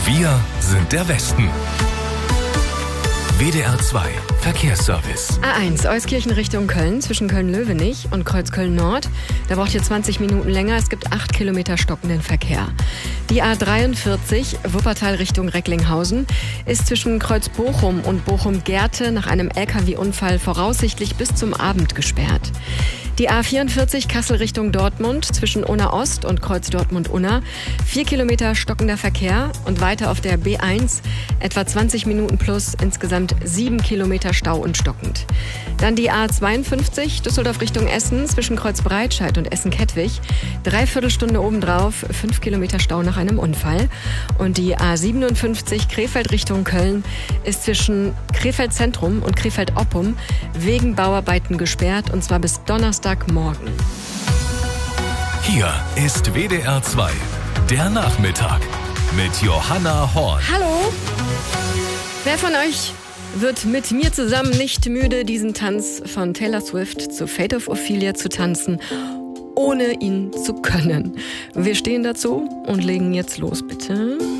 Wir sind der Westen. WDR 2 Verkehrsservice. A1 Euskirchen Richtung Köln zwischen Köln-Löwenich und Kreuzköln Nord. Da braucht ihr 20 Minuten länger. Es gibt 8 Kilometer stockenden Verkehr. Die A43 Wuppertal Richtung Recklinghausen ist zwischen Kreuz-Bochum und Bochum-Gerte nach einem LKW-Unfall voraussichtlich bis zum Abend gesperrt. Die A44 Kassel Richtung Dortmund zwischen Unna Ost und Kreuz Dortmund-Unna. 4 Kilometer stockender Verkehr und weiter auf der B1 etwa 20 Minuten plus, insgesamt 7 Kilometer Stau und stockend. Dann die A52 Düsseldorf Richtung Essen zwischen Kreuz Breitscheid und Essen-Kettwig. 3/4 Stunde obendrauf, 5 Kilometer Stau nach einem Unfall. Und die A57 Krefeld Richtung Köln ist zwischen Krefeld Zentrum und Krefeld Oppum wegen Bauarbeiten gesperrt, und zwar bis Donnerstagmorgen. Hier ist WDR 2, der Nachmittag mit Johanna Horn. Hallo! Wer von euch wird mit mir zusammen nicht müde, diesen Tanz von Taylor Swift zu Fate of Ophelia zu tanzen, ohne ihn zu können? Wir stehen dazu und legen jetzt los, bitte.